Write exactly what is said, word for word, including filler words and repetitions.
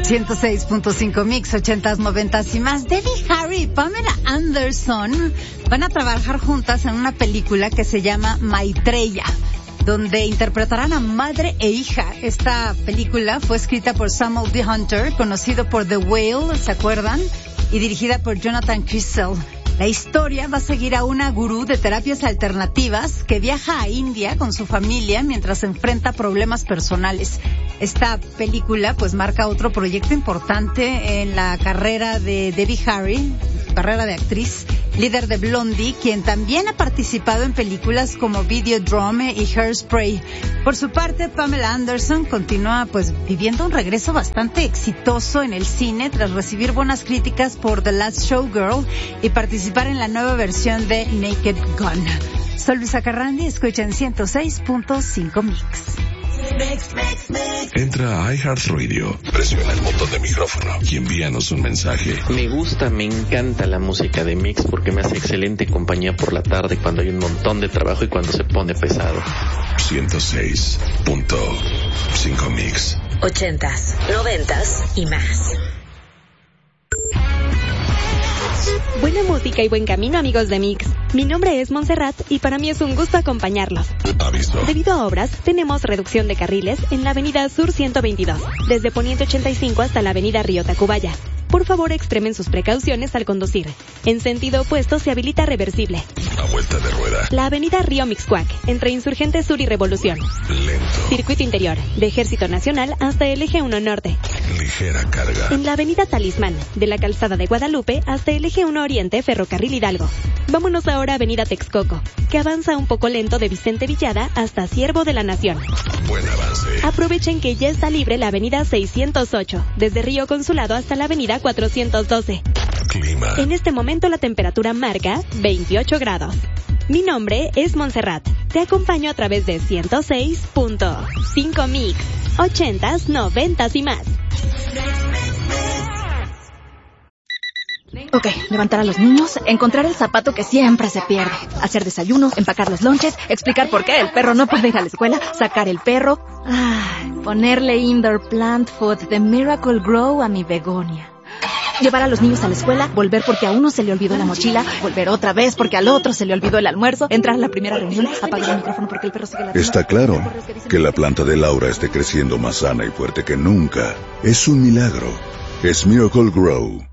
ciento seis punto cinco Mix, ochentas, noventas y más. Debbie Harry y Pamela Anderson van a trabajar juntas en una película que se llama Maitreya, donde interpretarán a madre e hija. Esta película fue escrita por Samuel D. Hunter, conocido por The Whale, ¿se acuerdan? Y dirigida por Jonathan Crisell. La historia va a seguir a una gurú de terapias alternativas que viaja a India con su familia mientras enfrenta problemas personales. Esta película pues marca otro proyecto importante en la carrera de Debbie Harry, su carrera de actriz, líder de Blondie, quien también ha participado en películas como Videodrome y Hairspray. Por su parte, Pamela Anderson continúa pues viviendo un regreso bastante exitoso en el cine tras recibir buenas críticas por The Last Showgirl y participar en la nueva versión de Naked Gun. Soy Luisa Carrandi, escuchen ciento seis punto cinco Mix. Entra a iHeartRadio, presiona el botón de micrófono y envíanos un mensaje. Me gusta, me encanta la música de Mix porque me hace excelente compañía por la tarde cuando hay un montón de trabajo y cuando se pone pesado. ciento seis punto cinco Mix. Ochentas, noventas y más. Buena música y buen camino, amigos de Mix. Mi nombre es Montserrat y para mí es un gusto acompañarlos. Aviso. Debido a obras, tenemos reducción de carriles en la avenida Sur ciento veintidós, desde Poniente ochenta y cinco hasta la avenida Río Tacubaya. Por favor, extremen sus precauciones al conducir. En sentido opuesto se habilita reversible. A vuelta de rueda. La avenida Río Mixcoac, entre Insurgente Sur y Revolución. Lento. Circuito interior, de Ejército Nacional hasta el Eje uno Norte. Ligera carga. En la avenida Talismán, de la Calzada de Guadalupe hasta el Eje uno Oriente, Ferrocarril Hidalgo. Vámonos ahora a avenida Texcoco, que avanza un poco lento de Vicente Villada hasta Ciervo de la Nación. Buen avance. Aprovechen que ya está libre la avenida seiscientos ocho, desde Río Consulado hasta la avenida cuatrocientos doce. Clima. En este momento la temperatura marca veintiocho grados. Mi nombre es Montserrat. Te acompaño a través de ciento seis punto cinco Mix, ochentas, noventas y más. Ok, levantar a los niños, encontrar el zapato que siempre se pierde, hacer desayuno, empacar los lonches, explicar por qué el perro no puede ir a la escuela, sacar el perro, ay, ponerle indoor plant food de Miracle Grow a mi begonia. Llevar a los niños a la escuela, volver porque a uno se le olvidó la mochila, volver otra vez porque al otro se le olvidó el almuerzo, entrar a la primera reunión, apagar el micrófono porque el perro sigue la... Está claro que la planta de Laura esté creciendo más sana y fuerte que nunca. Es un milagro. Es Miracle Grow.